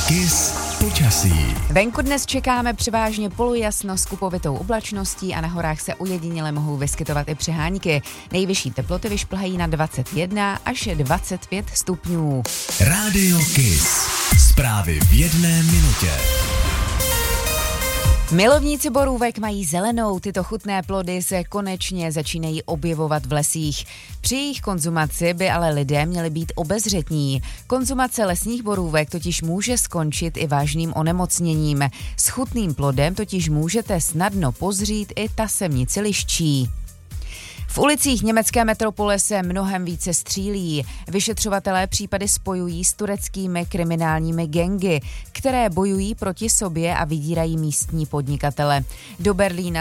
KISS počasí. Venku dnes čekáme převážně polojasno s kupovitou oblačností a na horách se ojediněle mohou vyskytovat i přehánky. Nejvyšší teploty vyšplhají na 21 až 25 stupňů. Rádio KISS. Zprávy v 1 minutě. Milovníci borůvek mají zelenou, tyto chutné plody se konečně začínají objevovat v lesích. Při jejich konzumaci by ale lidé měli být obezřetní. Konzumace lesních borůvek totiž může skončit i vážným onemocněním. S chutným plodem totiž můžete snadno pozřít i tasemnici liščí. V ulicích německé metropole se mnohem více střílí. Vyšetřovatelé případy spojují s tureckými kriminálními gangy, které bojují proti sobě a vydírají místní podnikatele. Do Berlína